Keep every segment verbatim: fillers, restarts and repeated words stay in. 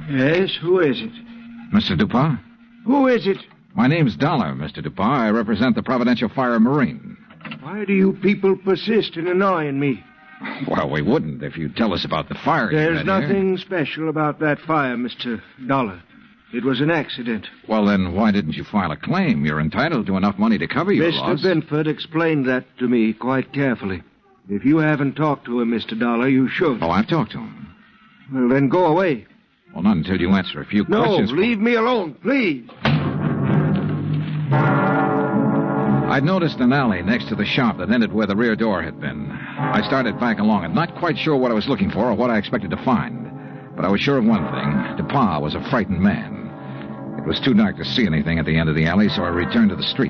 Yes, who is it? Mister Dupont? Who is it? My name's Dollar, Mister Dupont. I represent the Providential Fire Marine. Why do you people persist in annoying me? Well, we wouldn't if you'd tell us about the fire you There's had nothing here. special about that fire, Mister Dollar. It was an accident. Well, then why didn't you file a claim? You're entitled to enough money to cover your Mister loss. Binford explained that to me quite carefully. If you haven't talked to him, Mister Dollar, you should. Oh, I've talked to him. Well, then go away. Well, not until you answer a few No, questions. No, leave me alone, please. I'd noticed an alley next to the shop that ended where the rear door had been. I started back along it, not quite sure what I was looking for or what I expected to find. But I was sure of one thing. Dupont was a frightened man. It was too dark to see anything at the end of the alley, so I returned to the street.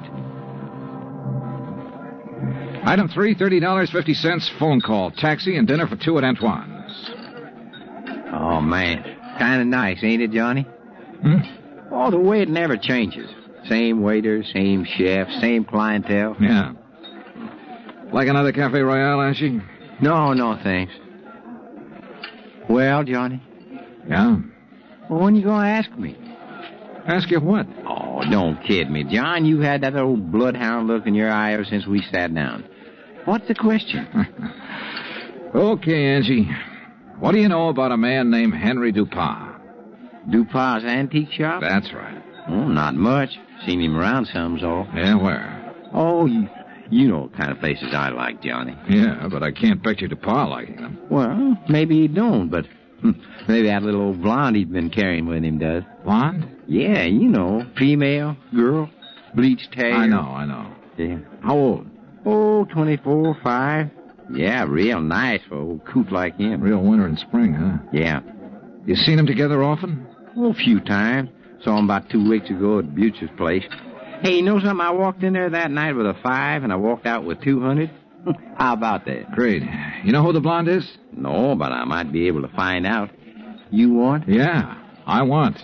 Item three, thirty dollars and fifty cents, phone call, taxi, and dinner for two at Antoine's. Oh, man. Kind of nice, ain't it, Johnny? Hmm? Oh, the way it never changes. Same waiter, same chef, same clientele. Yeah. Like another Cafe Royale, Ashy? No, no, thanks. Well, Johnny? Yeah? Well, when you going to ask me? Ask you what? Oh, don't kid me, John. You had that old bloodhound look in your eye ever since we sat down. What's the question? Okay, Angie. What do you know about a man named Henry Dupont? Dupont's antique shop? That's right. Oh, not much. Seen him around some's all. Yeah, where? Oh, you, you know what kind of places I like, Johnny. Yeah, but I can't picture Dupont liking them. Well, maybe he don't, but maybe that little old blonde he's been carrying with him does. Blonde? Yeah, you know, female, girl, bleached hair. I know, I know. Yeah. How old? Oh, twenty-four, five. Yeah, real nice for an old coot like him. Real winter and spring, huh? Yeah. You seen them together often? Oh, a few times. Saw him about two weeks ago at Butcher's place. Hey, you know something? I walked in there that night with a five, and I walked out with two hundred. How about that? Great. You know who the blonde is? No, but I might be able to find out. You want? Yeah, I want.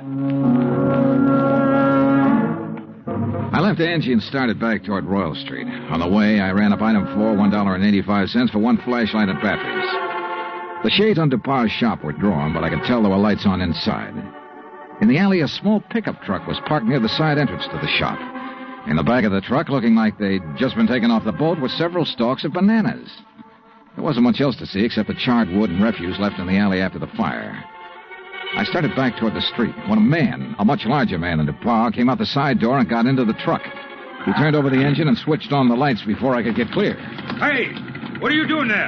I left Angie and started back toward Royal Street. On the way, I ran up item four, one dollar and eighty-five cents for one flashlight and batteries. The shades on Dupont's shop were drawn, but I could tell there were lights on inside. In the alley, a small pickup truck was parked near the side entrance to the shop. In the back of the truck, looking like they'd just been taken off the boat, were several stalks of bananas. There wasn't much else to see except the charred wood and refuse left in the alley after the fire. I started back toward the street when a man, a much larger man than Dupont, came out the side door and got into the truck. He turned over the engine and switched on the lights before I could get clear. Hey, what are you doing there?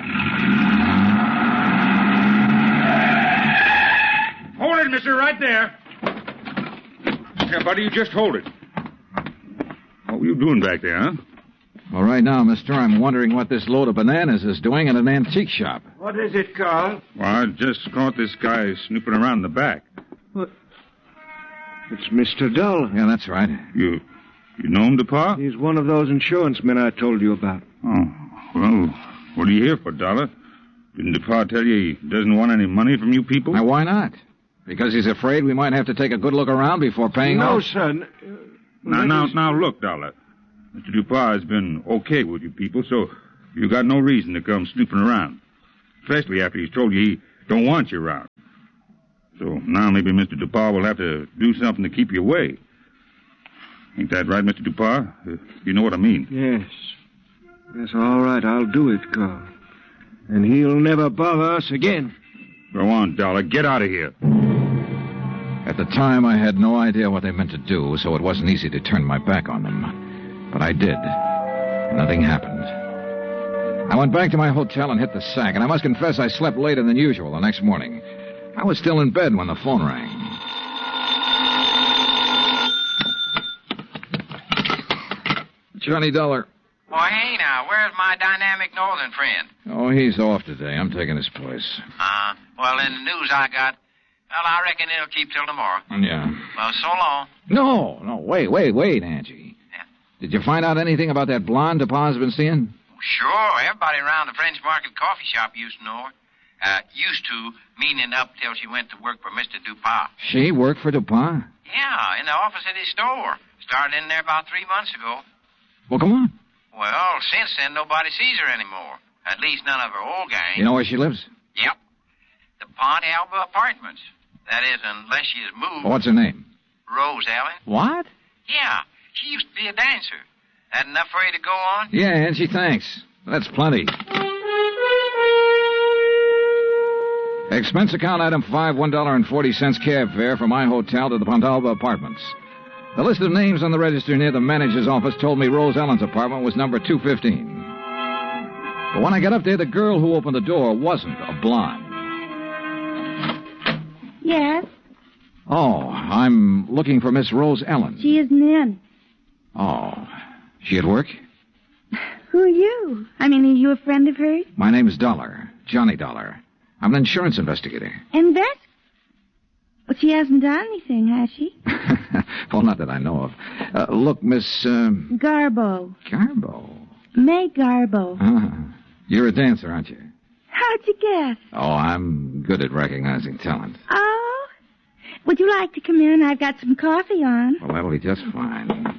Hold it, mister, right there. Yeah, buddy, you just hold it. What were you doing back there, huh? Well, right now, mister, I'm wondering what this load of bananas is doing in an antique shop. What is it, Carl? Well, I just caught this guy snooping around in the back. What? It's Mister Dull. Yeah, that's right. You you know him, Dupont? He's one of those insurance men I told you about. Oh, well, what are you here for, Dollar? Didn't Dupont tell you he doesn't want any money from you people? Now, why not? Because he's afraid we might have to take a good look around before paying no, off? No, son. Uh, now, now, now, look, Dollar. Mister Dupont has been okay with you people, so you got no reason to come snooping around. Especially after he's told you he don't want you around. So now maybe Mister Dupont will have to do something to keep you away. Ain't that right, Mister Dupont? Uh, you know what I mean. Yes. Yes, all right, I'll do it, Carl. And he'll never bother us again. Go on, Dollar. Get out of here. At the time, I had no idea what they meant to do, so it wasn't easy to turn my back on them. But I did. Nothing happened. I went back to my hotel and hit the sack, and I must confess I slept later than usual the next morning. I was still in bed when the phone rang. Johnny Dollar. Well, hey, now, where's my dynamic northern friend? Oh, he's off today. I'm taking his place. Uh, well, in the news I got, well, I reckon it'll keep till tomorrow. Yeah. Well, so long. No, no, wait, wait, wait, Angie. Yeah. Did you find out anything about that blonde Dupont's been seeing? Sure, everybody around the French Market coffee shop used to know her. Uh, used to, meaning up till she went to work for Mister Dupont. She worked for Dupont? Yeah, in the office at his store. Started in there about three months ago. Well, come on. Well, since then, nobody sees her anymore. At least none of her old gang. You know where she lives? Yep. The Pont Alba Apartments. That is, unless she has moved. What's her name? Rose Ellen. What? Yeah, she used to be a dancer. That enough for you to go on? Yeah, Angie, thanks. That's plenty. Expense account item five, one dollar and forty cents cab fare from my hotel to the Pontalba Apartments. The list of names on the register near the manager's office told me Rose Ellen's apartment was number two fifteen. But when I got up there, the girl who opened the door wasn't a blonde. Yes, Oh, I'm looking for Miss Rose Ellen. she isn't in. Oh, she at work? Who are you? I mean, are you a friend of hers? My name's Dollar, Johnny Dollar. I'm an insurance investigator. And that? But she hasn't done anything, has she? Well, not that I know of. Uh, look, Miss um, Garbo. Garbo. May Garbo. Uh, you're a dancer, aren't you? How'd you guess? Oh, I'm good at recognizing talent. Oh? Would you like to come in? I've got some coffee on. Well, that'll be just fine.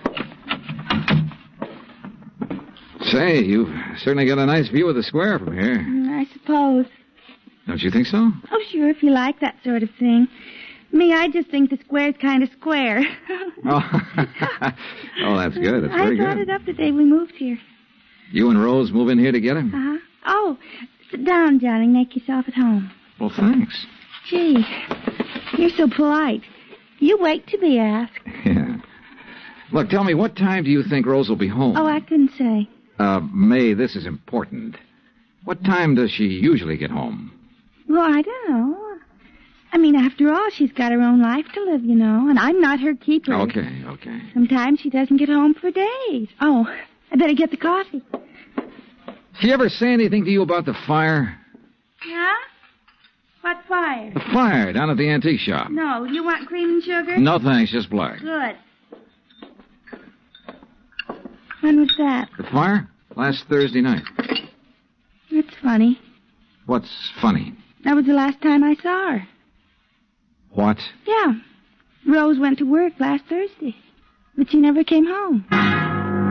Say, you've certainly got a nice view of the square from here. Mm, I suppose. Don't you think so? Oh, sure, if you like that sort of thing. Me, I just think the square's kind of square. Oh, oh that's good. That's I very brought good. it up the day we moved here. You and Rose move in here together? Uh-huh. Oh, sit down, Johnny. Make yourself at home. Well, thanks. Gee, you're so polite. You wait to be asked. Yeah. Look, tell me, what time do you think Rose will be home? Oh, I couldn't say. Uh, May, this is important. What time does she usually get home? Well, I don't know. I mean, after all, she's got her own life to live, you know, and I'm not her keeper. Okay, okay. Sometimes she doesn't get home for days. Oh, I better get the coffee. She ever say anything to you about the fire? Yeah? What fire? The fire down at the antique shop. No, you want cream and sugar? No, thanks, just black. Good. When was that? The fire? Last Thursday night. That's funny. What's funny? That was the last time I saw her. What? Yeah. Rose went to work last Thursday, but she never came home.